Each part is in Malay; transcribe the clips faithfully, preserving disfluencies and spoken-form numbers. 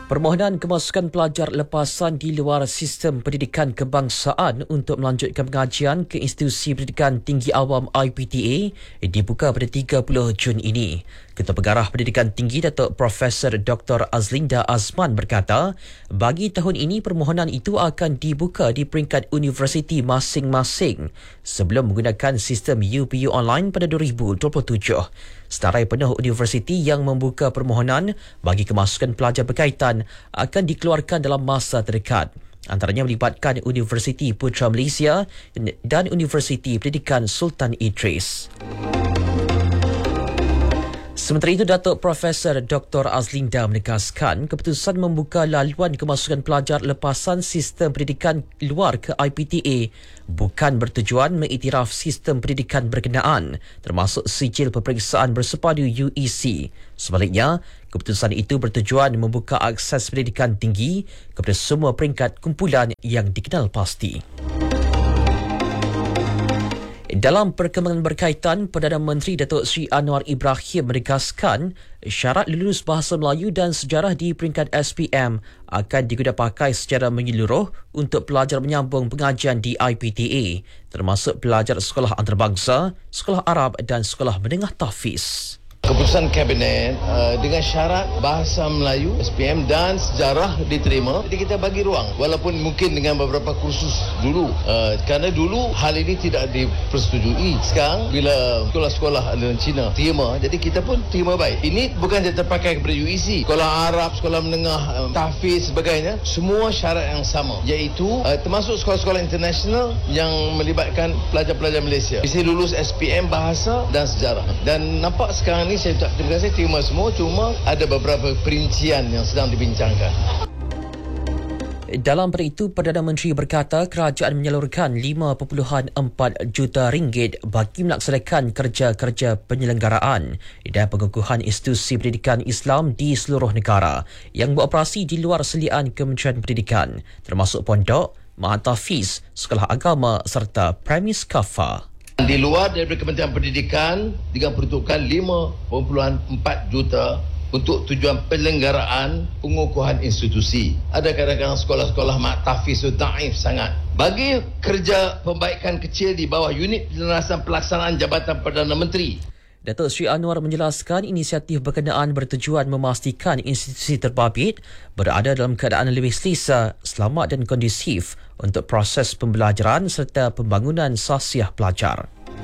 Permohonan kemasukan pelajar lepasan di luar sistem pendidikan kebangsaan untuk melanjutkan pengajian ke institusi pendidikan tinggi awam I P T A dibuka pada tiga puluh Jun ini. Ketua Pengarah Pendidikan Tinggi Datuk Profesor Doktor Azlinda Azman berkata, bagi tahun ini permohonan itu akan dibuka di peringkat universiti masing-masing sebelum menggunakan sistem U P U online pada dua ribu dua puluh tujuh. Senarai penuh universiti yang membuka permohonan bagi kemasukan pelajar berkaitan akan dikeluarkan dalam masa terdekat. Antaranya melibatkan Universiti Putra Malaysia dan Universiti Pendidikan Sultan Idris. Sementara itu, Datuk Profesor Doktor Azlinda menegaskan keputusan membuka laluan kemasukan pelajar lepasan sistem pendidikan luar ke I P T A bukan bertujuan mengiktiraf sistem pendidikan berkenaan termasuk sijil peperiksaan bersepadu U E C. Sebaliknya, keputusan itu bertujuan membuka akses pendidikan tinggi kepada semua peringkat kumpulan yang dikenal pasti. Dalam perkembangan berkaitan, Perdana Menteri Datuk Seri Anwar Ibrahim menegaskan syarat lulus Bahasa Melayu dan Sejarah di peringkat S P M akan digunapakai secara menyeluruh untuk pelajar menyambung pengajian di I P T A, termasuk pelajar sekolah antarabangsa, sekolah Arab dan sekolah menengah tahfiz. Keputusan Kabinet uh, dengan syarat Bahasa Melayu, S P M dan Sejarah diterima. Jadi kita bagi ruang walaupun mungkin dengan beberapa kursus dulu. Uh, kerana dulu hal ini tidak dipersetujui. Sekarang bila sekolah-sekolah aliran Cina terima, jadi kita pun terima baik. Ini bukan dia terpakai kepada U E C. Sekolah Arab, sekolah menengah, um, tahfiz sebagainya, semua syarat yang sama. Iaitu uh, termasuk sekolah-sekolah international yang melibatkan pelajar-pelajar Malaysia. Bisa lulus S P M Bahasa dan Sejarah. Dan nampak sekarang ni saya tak terima kasih terima semua, cuma ada beberapa perincian yang sedang dibincangkan. Dalam pada itu, Perdana Menteri berkata kerajaan menyalurkan lima perpuluhan empat juta ringgit bagi melaksanakan kerja-kerja penyelenggaraan dan pengukuhan institusi pendidikan Islam di seluruh negara yang beroperasi di luar selian Kementerian Pendidikan, termasuk pondok, ma'had tahfiz, sekolah agama serta premis kafah. Di luar daripada Kementerian Pendidikan dengan peruntukan lima perpuluhan empat juta untuk tujuan penyelenggaraan pengukuhan institusi. Ada kadang-kadang sekolah-sekolah mak tahfiz itu daif sangat. Bagi kerja pembaikan kecil di bawah unit penyelarasan pelaksanaan Jabatan Perdana Menteri, Datuk Seri Anwar menjelaskan inisiatif berkenaan bertujuan memastikan institusi terbabit berada dalam keadaan lebih selesa, selamat dan kondusif untuk proses pembelajaran serta pembangunan sahsiah pelajar.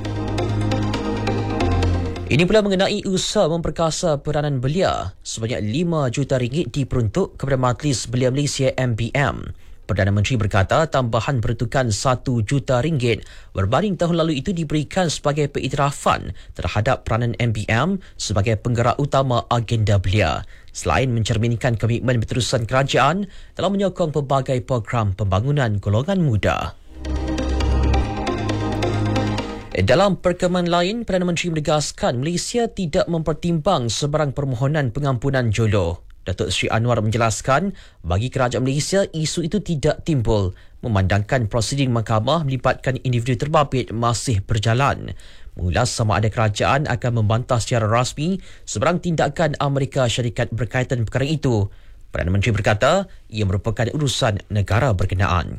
Ini pula mengenai usaha memperkasa peranan belia. Sebanyak lima juta ringgit diperuntuk kepada Majlis Belia Malaysia M B M. Perdana Menteri berkata tambahan peruntukan satu juta ringgit berbanding tahun lalu itu diberikan sebagai pengiktirafan terhadap peranan M B M sebagai penggerak utama agenda belia, selain mencerminkan komitmen berterusan kerajaan dalam menyokong pelbagai program pembangunan golongan muda. Dalam perkembangan lain, Perdana Menteri menegaskan Malaysia tidak mempertimbang sebarang permohonan pengampunan jolo. Datuk Seri Anwar menjelaskan bagi kerajaan Malaysia isu itu tidak timbul memandangkan prosiding mahkamah melibatkan individu terbabit masih berjalan. Mengulas sama ada kerajaan akan membantah secara rasmi sebarang tindakan Amerika Syarikat berkaitan perkara itu. Perdana Menteri berkata ia merupakan urusan negara berkenaan.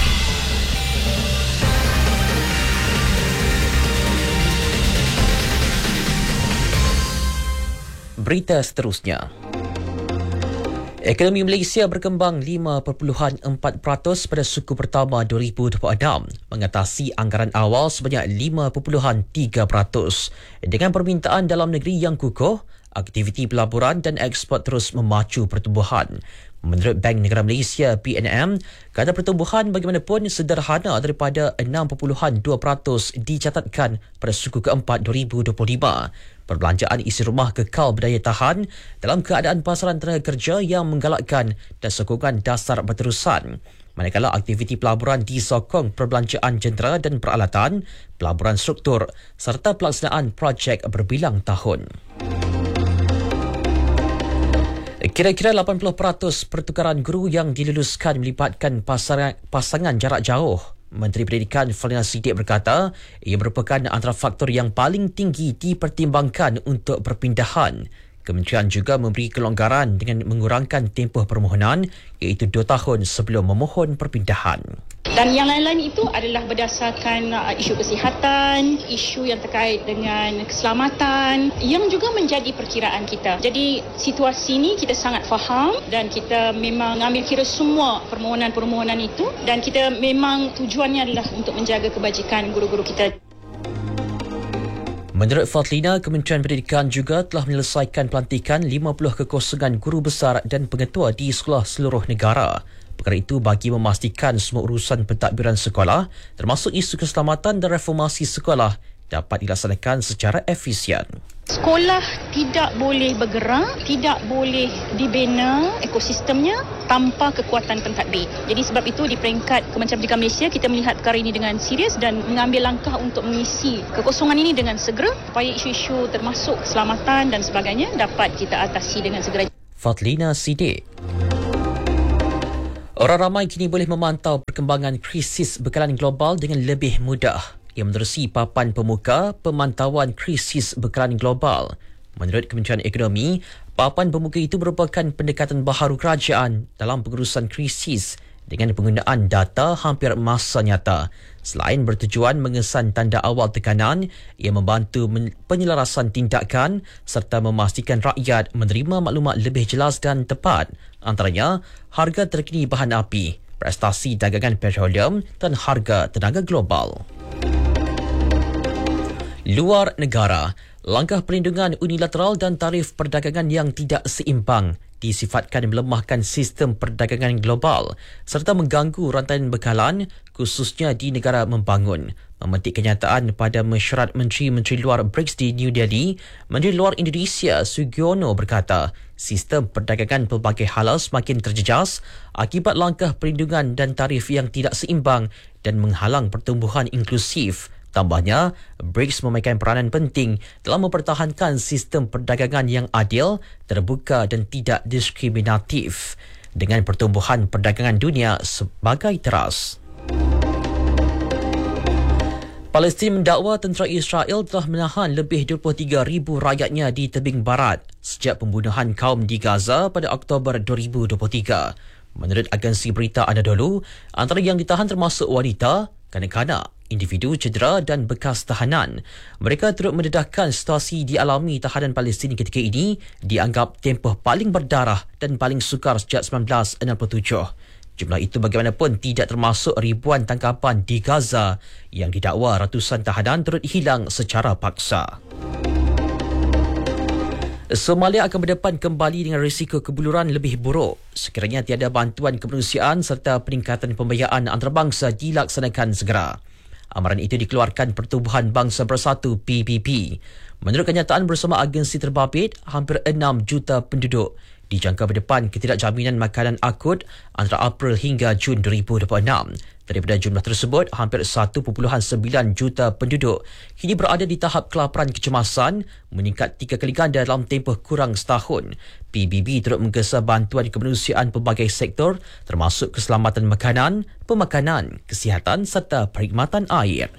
Berita seterusnya. Ekonomi Malaysia berkembang lima perpuluhan empat peratus pada suku pertama dua ribu dua puluh enam, mengatasi anggaran awal sebanyak lima perpuluhan tiga peratus. Dengan permintaan dalam negeri yang kukuh, aktiviti pelaburan dan ekspor terus memacu pertumbuhan. Menurut Bank Negara Malaysia B N M, kadar pertumbuhan bagaimanapun sederhana daripada enam perpuluhan dua peratus dicatatkan pada suku keempat dua ribu dua puluh lima. Perbelanjaan isi rumah kekal berdaya tahan dalam keadaan pasaran tenaga kerja yang menggalakkan dan sokongan dasar berterusan. Manakala aktiviti pelaburan disokong perbelanjaan jentera dan peralatan, pelaburan struktur serta pelaksanaan projek berbilang tahun. Kira-kira lapan puluh peratus pertukaran guru yang diluluskan melibatkan pasangan, pasangan jarak jauh. Menteri Pendidikan Faliana Siddiq berkata ia merupakan antara faktor yang paling tinggi dipertimbangkan untuk perpindahan. Kementerian juga memberi kelonggaran dengan mengurangkan tempoh permohonan iaitu dua tahun sebelum memohon perpindahan. Dan yang lain-lain itu adalah berdasarkan uh, isu kesihatan, isu yang terkait dengan keselamatan yang juga menjadi perkiraan kita. Jadi situasi ini kita sangat faham dan kita memang mengambil kira semua permohonan-permohonan itu dan kita memang tujuannya adalah untuk menjaga kebajikan guru-guru kita. Menurut Fadlina, Kementerian Pendidikan juga telah menyelesaikan pelantikan lima puluh kekosongan guru besar dan pengetua di sekolah seluruh negara. Perkara itu bagi memastikan semua urusan pentadbiran sekolah, termasuk isu keselamatan dan reformasi sekolah, dapat dilaksanakan secara efisien. Sekolah tidak boleh bergerak, tidak boleh dibina ekosistemnya tanpa kekuatan pentadbir. Jadi sebab itu di peringkat Kementerian Pendidikan Malaysia kita melihat perkara ini dengan serius dan mengambil langkah untuk mengisi kekosongan ini dengan segera supaya isu-isu termasuk keselamatan dan sebagainya dapat kita atasi dengan segera. Fadlina Siddiq. Orang ramai kini boleh memantau perkembangan krisis bekalan global dengan lebih mudah. Ia menerusi papan pemuka pemantauan krisis bekalan global. Menurut Kementerian Ekonomi, papan pemuka itu merupakan pendekatan baharu kerajaan dalam pengurusan krisis dengan penggunaan data hampir masa nyata. Selain bertujuan mengesan tanda awal tekanan, ia membantu penyelarasan tindakan serta memastikan rakyat menerima maklumat lebih jelas dan tepat. Antaranya, harga terkini bahan api, prestasi dagangan petroleum dan harga tenaga global. Luar negara, langkah perlindungan unilateral dan tarif perdagangan yang tidak seimbang disifatkan melemahkan sistem perdagangan global serta mengganggu rantaian bekalan khususnya di negara membangun. Memetik kenyataan pada mesyuarat Menteri-Menteri Luar B R I C S di New Delhi, Menteri Luar Indonesia Sugiono berkata, sistem perdagangan pelbagai hala semakin terjejas akibat langkah perlindungan dan tarif yang tidak seimbang dan menghalang pertumbuhan inklusif. Tambahnya, B R I C S memainkan peranan penting dalam mempertahankan sistem perdagangan yang adil, terbuka dan tidak diskriminatif dengan pertumbuhan perdagangan dunia sebagai teras. Palestin mendakwa tentera Israel telah menahan lebih dua puluh tiga ribu rakyatnya di tebing barat sejak pembunuhan kaum di Gaza pada Oktober dua ribu dua puluh tiga. Menurut agensi berita Anadolu, antara yang ditahan termasuk wanita, kanak-kanak, individu cedera dan bekas tahanan. Mereka turut mendedahkan situasi dialami tahanan Palestin ketika ini dianggap tempoh paling berdarah dan paling sukar sejak seribu sembilan ratus enam puluh tujuh. Jumlah itu bagaimanapun tidak termasuk ribuan tangkapan di Gaza yang didakwa ratusan tahanan turut hilang secara paksa. Somalia akan berdepan kembali dengan risiko kebuluran lebih buruk sekiranya tiada bantuan kemanusiaan serta peningkatan pembiayaan antarabangsa dilaksanakan segera. Amaran itu dikeluarkan Pertubuhan Bangsa Bersatu P B B. Menurut kenyataan bersama agensi terbabit, hampir enam juta penduduk dijangka berdepan ketidakjaminan makanan akut antara April hingga Jun dua ribu dua puluh enam. Daripada jumlah tersebut, hampir satu perpuluhan sembilan juta penduduk kini berada di tahap kelaparan kecemasan, meningkat tiga kali ganda dalam tempoh kurang setahun. P B B turut menggesa bantuan kemanusiaan pelbagai sektor termasuk keselamatan makanan, pemakanan, kesihatan serta perkhidmatan air.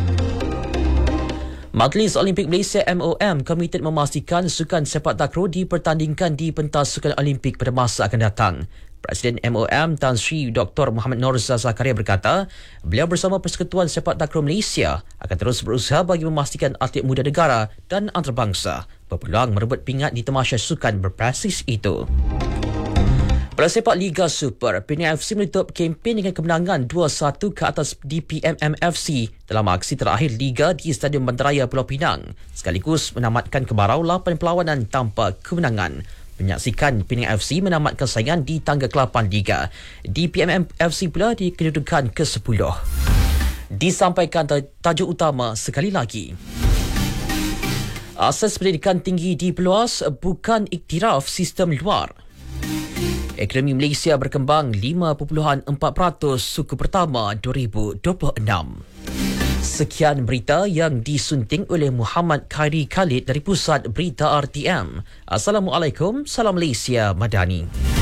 Majlis Olimpik Malaysia M O M komited memastikan sukan sepak takraw dipertandingkan di pentas sukan Olimpik pada masa akan datang. Presiden M O M Tan Sri Doktor Muhammad Norza Zakaria berkata, beliau bersama Persekutuan Sepak Takraw Malaysia akan terus berusaha bagi memastikan atlet muda negara dan antarabangsa berpeluang merebut pingat di tamasya sukan berprestij itu. Pada sepak Liga Super, Penang F C menutup kempen dengan kemenangan dua satu ke atas D P M M F C dalam aksi terakhir Liga di Stadium Bandaraya Pulau Pinang, sekaligus menamatkan kemarau lapan perlawanan tanpa kemenangan. Menyaksikan Penang F C menamatkan saingan di tangga ke lapan Liga. D P M M F C pula di kedudukan ke sepuluh. Disampaikan tajuk utama sekali lagi. Asas pendidikan tinggi diperluas, bukan iktiraf sistem luar. Ekonomi Malaysia berkembang lima perpuluhan empat peratus suku pertama dua ribu dua puluh enam. Sekian berita yang disunting oleh Muhammad Khairi Khalid dari Pusat Berita R T M. Assalamualaikum, salam Malaysia Madani.